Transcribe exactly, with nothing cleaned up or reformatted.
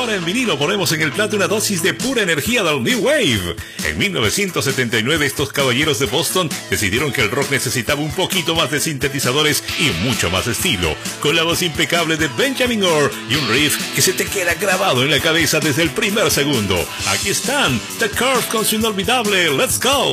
Ahora en vinilo ponemos en el plato una dosis de pura energía del New Wave. En mil novecientos setenta y nueve estos caballeros de Boston decidieron que el rock necesitaba un poquito más de sintetizadores y mucho más estilo, con la voz impecable de Benjamin Orr y un riff que se te queda grabado en la cabeza desde el primer segundo. Aquí están The Curve con su inolvidable Let's Go.